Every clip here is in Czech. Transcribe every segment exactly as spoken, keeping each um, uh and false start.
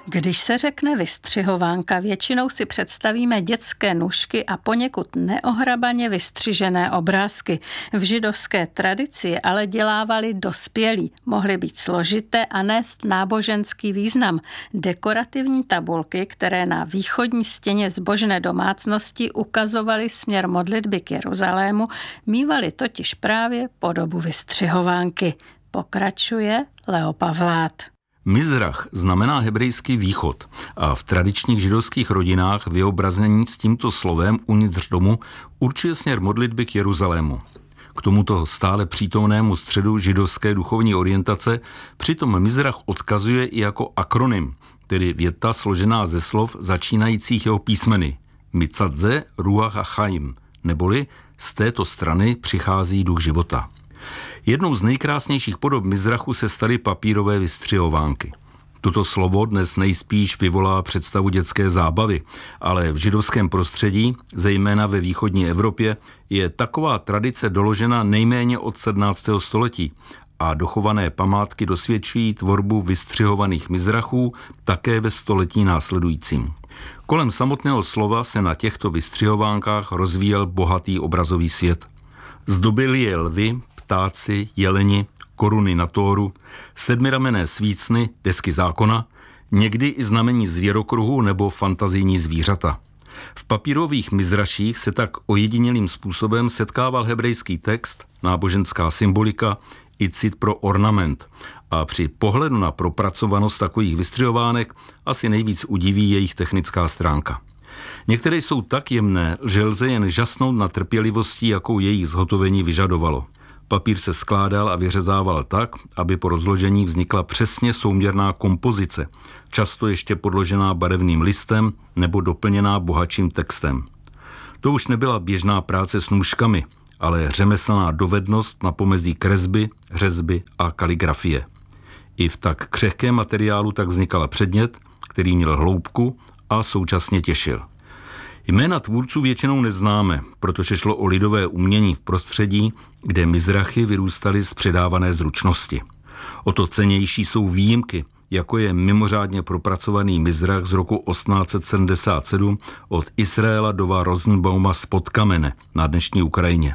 Když se řekne vystřihovánka, většinou si představíme dětské nůžky a poněkud neohrabaně vystřižené obrázky. V židovské tradici je ale dělávali dospělí, mohly být složité a nést náboženský význam. Dekorativní tabulky, které na východní stěně zbožné domácnosti ukazovaly směr modlitby k Jeruzalému, mívaly totiž právě podobu vystřihovánky. Pokračuje Leo Pavlát. Mizrach znamená hebrejský východ a v tradičních židovských rodinách vyobrazení s tímto slovem uvnitř domu určuje směr modlitby k Jeruzalému. K tomuto stále přítomnému středu židovské duchovní orientace přitom Mizrach odkazuje i jako akronym, tedy věta složená ze slov začínajících jeho písmeny Mitzadze Ruach HaChaim, neboli z této strany přichází duch života. Jednou z nejkrásnějších podob Mizrachu se staly papírové vystřihovánky. Toto slovo dnes nejspíš vyvolá představu dětské zábavy, ale v židovském prostředí, zejména ve východní Evropě, je taková tradice doložena nejméně od sedmnáctého století a dochované památky dosvědčují tvorbu vystřihovaných mizrachů také ve století následujícím. Kolem samotného slova se na těchto vystřihovánkách rozvíjel bohatý obrazový svět. Zdobili je lvy, ptáci, jeleni, koruny na tóru, sedmiramenné svícny, desky zákona, někdy i znamení zvěrokruhu nebo fantazijní zvířata. V papírových mizraších se tak ojedinělým způsobem setkával hebrejský text, náboženská symbolika i cit pro ornament. A při pohledu na propracovanost takových vystřihovánek asi nejvíc udiví jejich technická stránka. Některé jsou tak jemné, že lze jen žasnout na trpělivostí, jakou jejich zhotovení vyžadovalo. Papír se skládal a vyřezával tak, aby po rozložení vznikla přesně souměrná kompozice, často ještě podložená barevným listem nebo doplněná bohatším textem. To už nebyla běžná práce s nůžkami, ale řemeslná dovednost na pomezí kresby, řezby a kaligrafie. I v tak křehkém materiálu tak vznikala předmět, který měl hloubku a současně těšil. Jména tvůrců většinou neznáme, protože šlo o lidové umění v prostředí, kde mizrachy vyrůstaly z předávané zručnosti. O to cennější jsou výjimky, jako je mimořádně propracovaný mizrach z roku osmnáct set sedmdesát sedm od Israela Dova Rosenbauma z Podkamene na dnešní Ukrajině.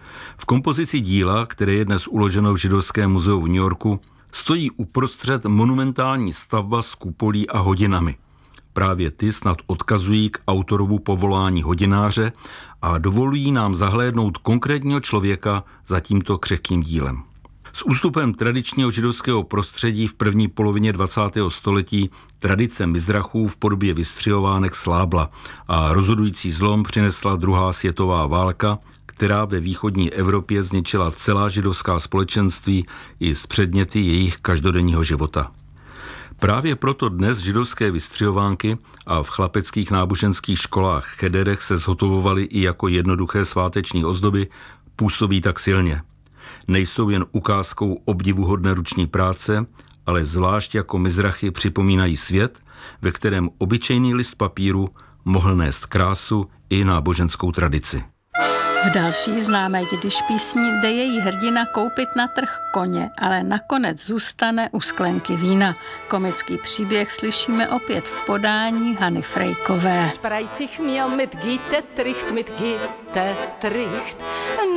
V kompozici díla, které je dnes uloženo v Židovském muzeu v New Yorku, stojí uprostřed monumentální stavba s kupolí a hodinami. Právě ty snad odkazují k autorovu povolání hodináře a dovolují nám zahlédnout konkrétního člověka za tímto křehkým dílem. S ústupem tradičního židovského prostředí v první polovině dvacátého století tradice mizrachů v podobě vystřihovánek slábla a rozhodující zlom přinesla druhá světová válka, která ve východní Evropě zničila celá židovská společenství i s předměty jejich každodenního života. Právě proto dnes židovské vystřihovánky a v chlapeckých náboženských školách chederech se zhotovovaly i jako jednoduché sváteční ozdoby, působí tak silně. Nejsou jen ukázkou obdivuhodné ruční práce, ale zvlášť jako mizrachy připomínají svět, ve kterém obyčejný list papíru mohl nést krásu i náboženskou tradici. V další známé jidiš písni jde její hrdina koupit na trh koně, ale nakonec zůstane u sklenky vína. Komický příběh slyšíme opět v podání Hany Frejkové. Šprajcich měl mit gite tricht, mit gite tricht.